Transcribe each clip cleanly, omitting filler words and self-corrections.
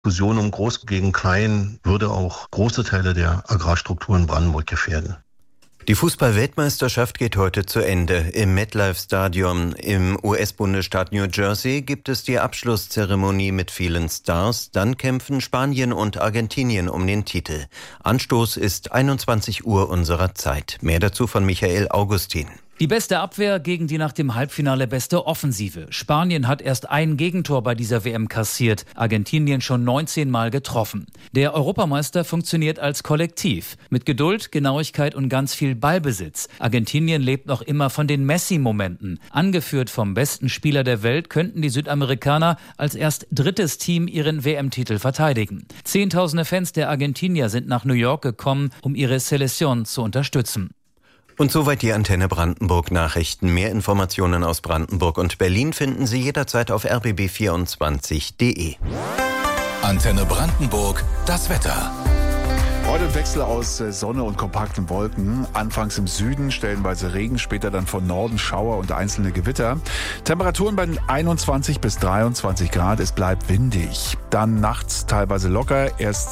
Diskussion um Groß gegen Klein würde auch große Teile der Agrarstruktur in Brandenburg gefährden. Die Fußball-Weltmeisterschaft geht heute zu Ende. Im MetLife-Stadion im US-Bundesstaat New Jersey gibt es die Abschlusszeremonie mit vielen Stars. Dann kämpfen Spanien und Argentinien um den Titel. Anstoß ist 21 Uhr unserer Zeit. Mehr dazu von Michael Augustin. Die beste Abwehr gegen die nach dem Halbfinale beste Offensive. Spanien hat erst ein Gegentor bei dieser WM kassiert, Argentinien schon 19 Mal getroffen. Der Europameister funktioniert als Kollektiv, mit Geduld, Genauigkeit und ganz viel Ballbesitz. Argentinien lebt noch immer von den Messi-Momenten. Angeführt vom besten Spieler der Welt könnten die Südamerikaner als erst drittes Team ihren WM-Titel verteidigen. Zehntausende Fans der Argentinier sind nach New York gekommen, um ihre Selección zu unterstützen. Und soweit die Antenne Brandenburg Nachrichten. Mehr Informationen aus Brandenburg und Berlin finden Sie jederzeit auf rbb24.de. Antenne Brandenburg, das Wetter. Heute ein Wechsel aus Sonne und kompakten Wolken. Anfangs im Süden stellenweise Regen, später dann von Norden Schauer und einzelne Gewitter. Temperaturen bei 21 bis 23 Grad. Es bleibt windig. Dann nachts teilweise locker,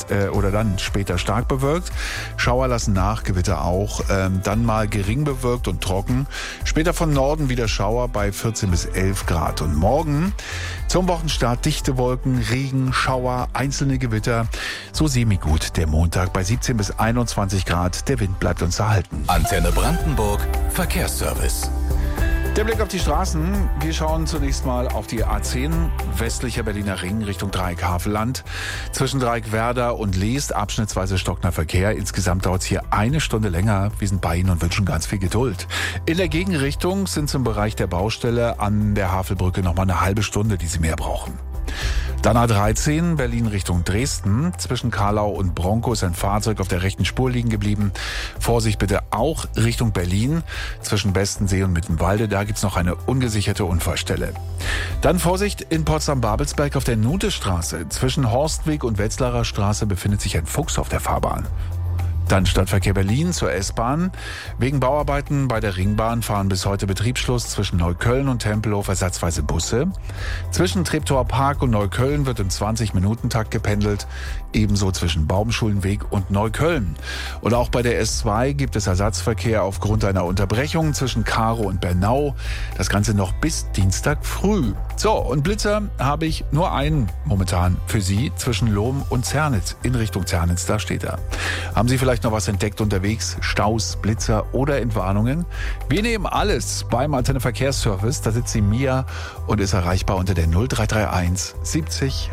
dann später stark bewölkt. Schauer lassen nach, Gewitter auch. Dann mal gering bewölkt und trocken. Später von Norden wieder Schauer bei 14 bis 11 Grad. Und morgen zum Wochenstart dichte Wolken, Regen, Schauer, einzelne Gewitter. So semi-gut der Montag bei 17 bis 21 Grad. Der Wind bleibt uns erhalten. Antenne Brandenburg, Verkehrsservice. Der Blick auf die Straßen. Wir schauen zunächst mal auf die A10, westlicher Berliner Ring Richtung Dreieck Havelland. Zwischen Dreieck Werder und Leest abschnittsweise stockender Verkehr. Insgesamt dauert es hier eine Stunde länger. Wir sind bei Ihnen und wünschen ganz viel Geduld. In der Gegenrichtung sind zum Bereich der Baustelle an der Havelbrücke nochmal eine halbe Stunde, die Sie mehr brauchen. Dann A13, Berlin Richtung Dresden. Zwischen Karlau und Bronco ist ein Fahrzeug auf der rechten Spur liegen geblieben. Vorsicht bitte auch Richtung Berlin. Zwischen Bestensee und Mittenwalde, da gibt's noch eine ungesicherte Unfallstelle. Dann Vorsicht in Potsdam-Babelsberg auf der Nutestraße. Zwischen Horstweg und Wetzlarer Straße befindet sich ein Fuchs auf der Fahrbahn. Dann Stadtverkehr Berlin zur S-Bahn. Wegen Bauarbeiten bei der Ringbahn fahren bis heute Betriebsschluss zwischen Neukölln und Tempelhof ersatzweise Busse. Zwischen Treptower Park und Neukölln wird im 20-Minuten-Takt gependelt. Ebenso zwischen Baumschulenweg und Neukölln. Und auch bei der S2 gibt es Ersatzverkehr aufgrund einer Unterbrechung zwischen Karow und Bernau. Das Ganze noch bis Dienstag früh. So, und Blitzer habe ich nur einen momentan für Sie zwischen Lohm und Zernitz. In Richtung Zernitz, da steht er. Haben Sie vielleicht noch was entdeckt unterwegs? Staus, Blitzer oder Entwarnungen? Wir nehmen alles beim Antenne Verkehrsservice. Da sitzt die Mia und ist erreichbar unter der 0331 70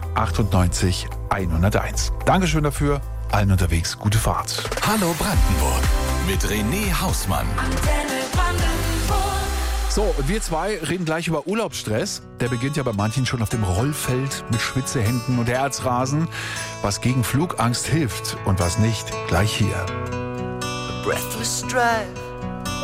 98 101. Dankeschön dafür. Allen unterwegs gute Fahrt. Hallo Brandenburg mit René Hausmann. Antenne Brandenburg. So, und wir zwei reden gleich über Urlaubsstress. Der beginnt ja bei manchen schon auf dem Rollfeld mit Schwitzehänden und Herzrasen. Was gegen Flugangst hilft und was nicht, gleich hier. Breathless drive